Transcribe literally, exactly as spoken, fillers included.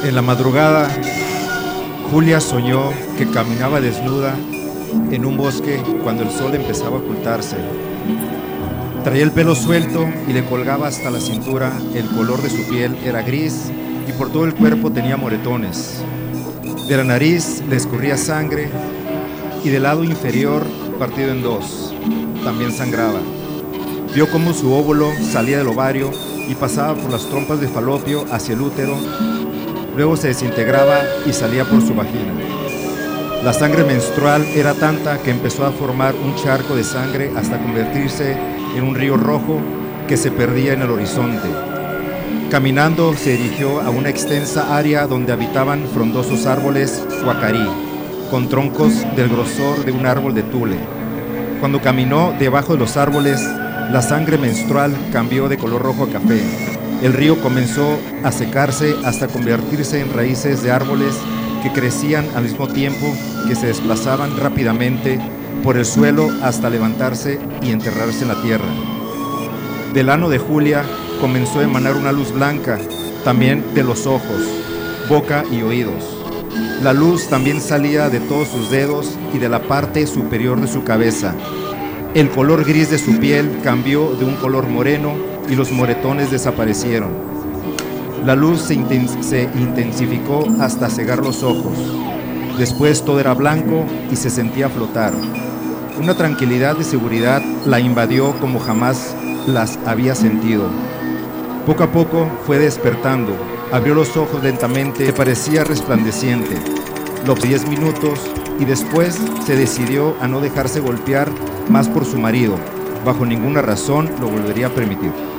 En la madrugada, Julia soñó que caminaba desnuda en un bosque cuando el sol empezaba a ocultarse. Traía el pelo suelto y le colgaba hasta la cintura. El color de su piel era gris y por todo el cuerpo tenía moretones. De la nariz le escurría sangre y del lado inferior, partido en dos, también sangraba. Vio cómo su óvulo salía del ovario y pasaba por las trompas de falopio hacia el útero. Luego se desintegraba y salía por su vagina. La sangre menstrual era tanta que empezó a formar un charco de sangre hasta convertirse en un río rojo que se perdía en el horizonte. Caminando se dirigió a una extensa área donde habitaban frondosos árboles huacarí, con troncos del grosor de un árbol de tule. Cuando caminó debajo de los árboles, la sangre menstrual cambió de color rojo a café. El río comenzó a secarse hasta convertirse en raíces de árboles que crecían al mismo tiempo que se desplazaban rápidamente por el suelo hasta levantarse y enterrarse en la tierra. Del ano de Julia comenzó a emanar una luz blanca, también de los ojos, boca y oídos. La luz también salía de todos sus dedos y de la parte superior de su cabeza. El color gris de su piel cambió de un color moreno y los moretones desaparecieron. La luz se, intens- se intensificó hasta cegar los ojos. Después todo era blanco y se sentía flotar. Una tranquilidad de seguridad la invadió como jamás las había sentido. Poco a poco fue despertando. Abrió los ojos lentamente, parecía resplandeciente. Los diez minutos y después se decidió a no dejarse golpear más por su marido. Bajo ninguna razón lo volvería a permitir.